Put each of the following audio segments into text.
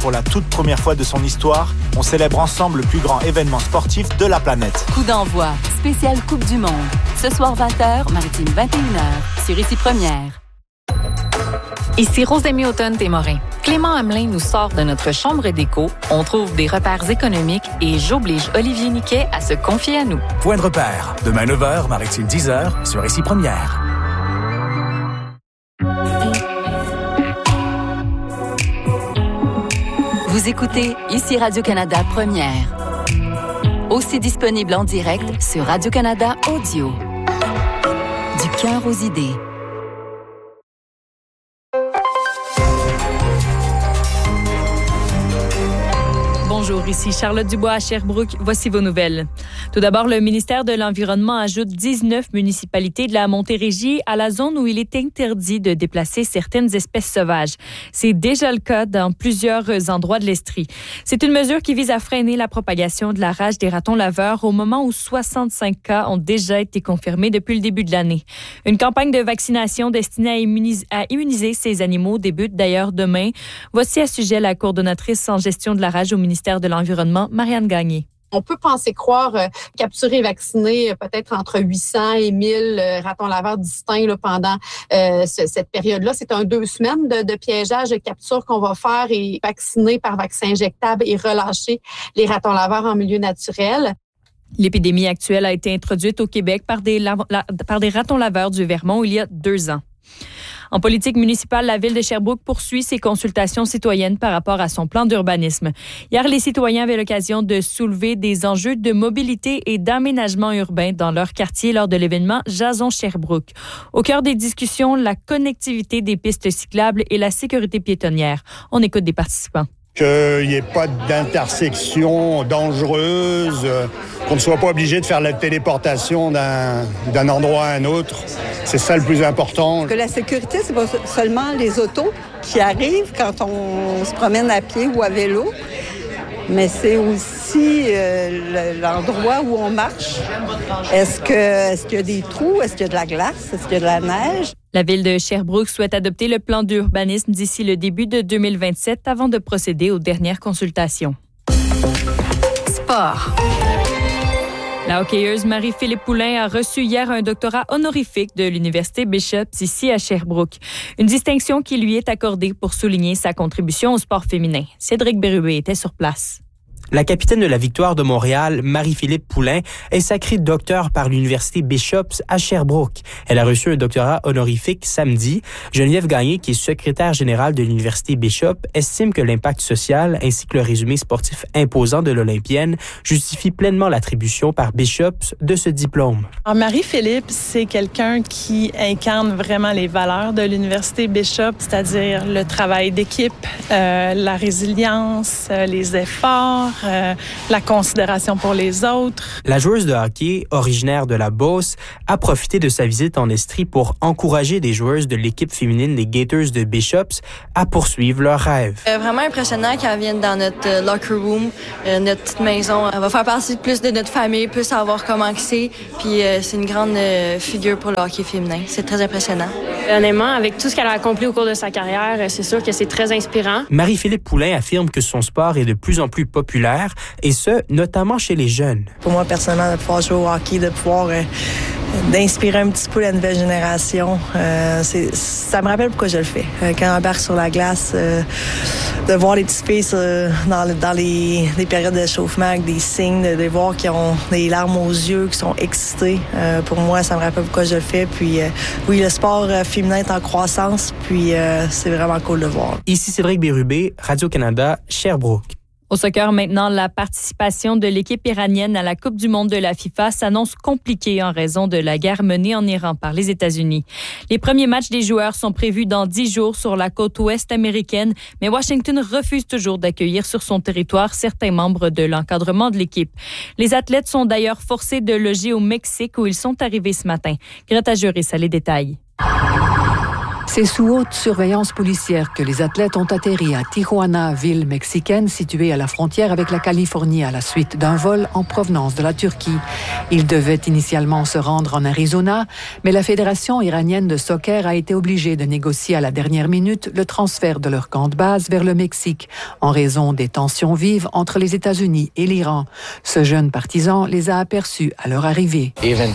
pour la toute première fois de son histoire, on célèbre ensemble le plus grand événement sportif de la planète. Coup d'envoi, spécial Coupe du Monde. Ce soir 20h, Maritime 21h, sur Ici Première. Ici Rosemée Automne-Desmorin. Clément Hamelin nous sort de notre chambre d'écho, on trouve des repères économiques et j'oblige Olivier Niquet à se confier à nous. Point de repère, demain 9h, Maritime 10h, sur Ici Première. Vous écoutez Ici Radio-Canada Première. Aussi disponible en direct sur Radio-Canada Audio. Du cœur aux idées. Bonjour, ici Charlotte Dubois à Sherbrooke. Voici vos nouvelles. Tout d'abord, le ministère de l'Environnement ajoute 19 municipalités de la Montérégie à la zone où il est interdit de déplacer certaines espèces sauvages. C'est déjà le cas dans plusieurs endroits de l'Estrie. C'est une mesure qui vise à freiner la propagation de la rage des ratons laveurs au moment où 65 cas ont déjà été confirmés depuis le début de l'année. Une campagne de vaccination destinée à immuniser ces animaux débute d'ailleurs demain. Voici à ce sujet la coordonnatrice en gestion de la rage au ministère de l'Environnement, Marianne Gagné. On peut penser croire capturer et vacciner peut-être entre 800 et 1000 ratons laveurs distincts là, pendant cette période-là. C'est 2 semaines de piégeage, de capture qu'on va faire et vacciner par vaccin injectable et relâcher les ratons laveurs en milieu naturel. L'épidémie actuelle a été introduite au Québec par des ratons laveurs du Vermont il y a 2 ans. En politique municipale, la Ville de Sherbrooke poursuit ses consultations citoyennes par rapport à son plan d'urbanisme. Hier, les citoyens avaient l'occasion de soulever des enjeux de mobilité et d'aménagement urbain dans leur quartier lors de l'événement Jason Sherbrooke. Au cœur des discussions, la connectivité des pistes cyclables et la sécurité piétonnière. On écoute des participants. Qu'il n'y ait pas d'intersection dangereuse, qu'on ne soit pas obligé de faire la téléportation d'un endroit à un autre. C'est ça le plus important. Que la sécurité, c'est pas seulement les autos qui arrivent quand on se promène à pied ou à vélo, mais c'est aussi l'endroit où on marche. Est-ce qu'il y a des trous? Est-ce qu'il y a de la glace? Est-ce qu'il y a de la neige? La Ville de Sherbrooke souhaite adopter le plan d'urbanisme d'ici le début de 2027 avant de procéder aux dernières consultations. Sport. La hockeyeuse Marie-Philippe Poulin a reçu hier un doctorat honorifique de l'Université Bishops ici à Sherbrooke. Une distinction qui lui est accordée pour souligner sa contribution au sport féminin. Cédric Bérubé était sur place. La capitaine de la Victoire de Montréal, Marie-Philippe Poulin, est sacrée docteur par l'Université Bishops à Sherbrooke. Elle a reçu un doctorat honorifique samedi. Geneviève Gagné, qui est secrétaire générale de l'Université Bishops, estime que l'impact social ainsi que le résumé sportif imposant de l'Olympienne justifie pleinement l'attribution par Bishops de ce diplôme. Alors, Marie-Philippe, c'est quelqu'un qui incarne vraiment les valeurs de l'Université Bishops, c'est-à-dire le travail d'équipe, la résilience, les efforts, la considération pour les autres. La joueuse de hockey, originaire de la Beauce, a profité de sa visite en Estrie pour encourager des joueuses de l'équipe féminine des Gators de Bishops à poursuivre leurs rêves. Vraiment impressionnant qu'elle vienne dans notre locker room, notre petite maison. Elle va faire partie plus de notre famille, plus savoir comment c'est. Puis c'est une grande figure pour le hockey féminin. C'est très impressionnant. Honnêtement, avec tout ce qu'elle a accompli au cours de sa carrière, c'est sûr que c'est très inspirant. Marie-Philippe Poulin affirme que son sport est de plus en plus populaire, et ce, notamment chez les jeunes. Pour moi, personnellement, de pouvoir jouer au hockey, de pouvoir d'inspirer un petit peu la nouvelle génération, ça me rappelle pourquoi je le fais. Quand on embarque sur la glace, de voir les petites filles dans les périodes d'échauffement avec des signes, de voir qu'ils ont des larmes aux yeux, qui sont excités. Pour moi, ça me rappelle pourquoi je le fais. Puis oui, le sport féminin est en croissance, puis c'est vraiment cool de voir. Ici Cédric Bérubé, Radio-Canada, Sherbrooke. Au soccer, maintenant, la participation de l'équipe iranienne à la Coupe du monde de la FIFA s'annonce compliquée en raison de la guerre menée en Iran par les États-Unis. Les premiers matchs des joueurs sont prévus dans 10 jours sur la côte ouest américaine, mais Washington refuse toujours d'accueillir sur son territoire certains membres de l'encadrement de l'équipe. Les athlètes sont d'ailleurs forcés de loger au Mexique où ils sont arrivés ce matin. Greta Juris a les détails. C'est sous haute surveillance policière que les athlètes ont atterri à Tijuana, ville mexicaine située à la frontière avec la Californie à la suite d'un vol en provenance de la Turquie. Ils devaient initialement se rendre en Arizona, mais la Fédération iranienne de soccer a été obligée de négocier à la dernière minute le transfert de leur camp de base vers le Mexique en raison des tensions vives entre les États-Unis et l'Iran. Ce jeune partisan les a aperçus à leur arrivée.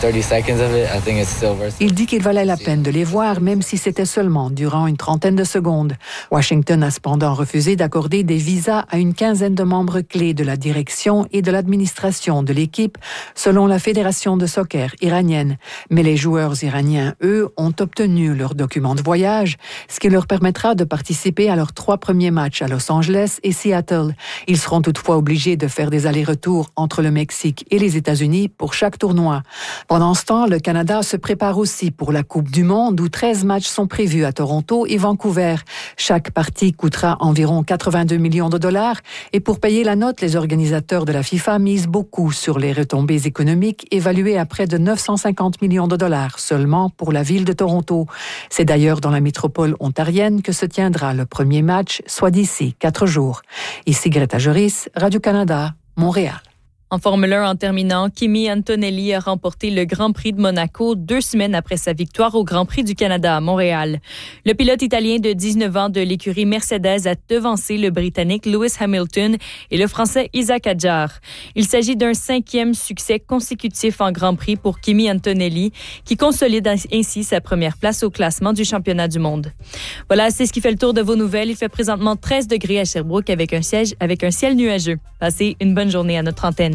Il dit qu'il valait la peine de les voir, même si c'était seulement durant une trentaine de secondes. Washington a cependant refusé d'accorder des visas à une quinzaine de membres clés de la direction et de l'administration de l'équipe, selon la Fédération de soccer iranienne. Mais les joueurs iraniens, eux, ont obtenu leurs documents de voyage, ce qui leur permettra de participer à leurs 3 premiers matchs à Los Angeles et Seattle. Ils seront toutefois obligés de faire des allers-retours entre le Mexique et les États-Unis pour chaque tournoi. Pendant ce temps, le Canada se prépare aussi pour la Coupe du Monde, où 13 matchs sont prévus à Toronto et Vancouver. Chaque partie coûtera environ 82 millions de dollars et pour payer la note, les organisateurs de la FIFA misent beaucoup sur les retombées économiques évaluées à près de 950 millions de dollars seulement pour la ville de Toronto. C'est d'ailleurs dans la métropole ontarienne que se tiendra le premier match, soit d'ici 4 jours. Ici Greta Joris, Radio-Canada, Montréal. En Formule 1, en terminant, Kimi Antonelli a remporté le Grand Prix de Monaco 2 semaines après sa victoire au Grand Prix du Canada à Montréal. Le pilote italien de 19 ans de l'écurie Mercedes a devancé le Britannique Lewis Hamilton et le Français Isaac Hadjar. Il s'agit d'un 5e succès consécutif en Grand Prix pour Kimi Antonelli, qui consolide ainsi sa première place au classement du championnat du monde. Voilà, c'est ce qui fait le tour de vos nouvelles. Il fait présentement 13 degrés à Sherbrooke avec un ciel nuageux. Passez une bonne journée à notre antenne.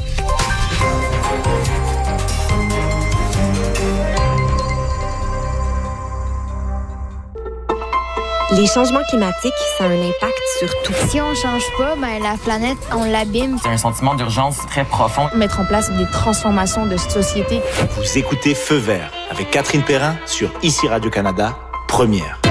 Les changements climatiques, ça a un impact sur tout. Si on change pas, la planète, on l'abîme. C'est un sentiment d'urgence très profond. Mettre en place des transformations de société. Vous écoutez Feu vert avec Catherine Perrin sur ICI Radio-Canada, première.